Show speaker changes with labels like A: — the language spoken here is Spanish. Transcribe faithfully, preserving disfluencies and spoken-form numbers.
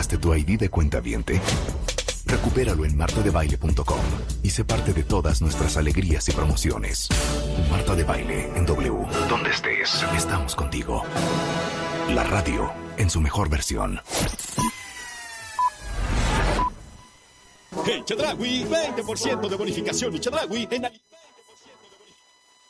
A: olvidaste tu I D de cuentaviente? Recupéralo en marta de baile punto com y sé parte de todas nuestras alegrías y promociones. Marta de Baile en W. Donde estés, estamos contigo. La radio en su mejor versión.
B: Hey, Chedraui, veinte por ciento de bonificación y Chedraui en...